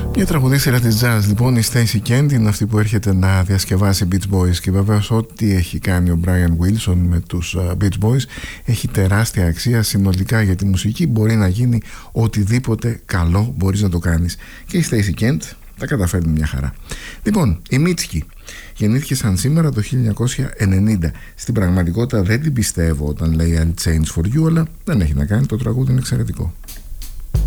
Μια τραγουδίστρια της jazz λοιπόν, η Stacey Kent, είναι αυτή που έρχεται να διασκευάσει Beach Boys, και βεβαίως ό,τι έχει κάνει ο Brian Wilson με τους Beach Boys έχει τεράστια αξία συνολικά για τη μουσική. Μπορεί να γίνει οτιδήποτε καλό μπορείς να το κάνεις, και η Stacey Kent τα καταφέρνει μια χαρά. Λοιπόν, η Mitski γεννήθηκε σαν σήμερα το 1990. Στην πραγματικότητα δεν την πιστεύω όταν λέει I'll change for you, αλλά δεν έχει να κάνει, το τραγούδι είναι εξαιρετικό.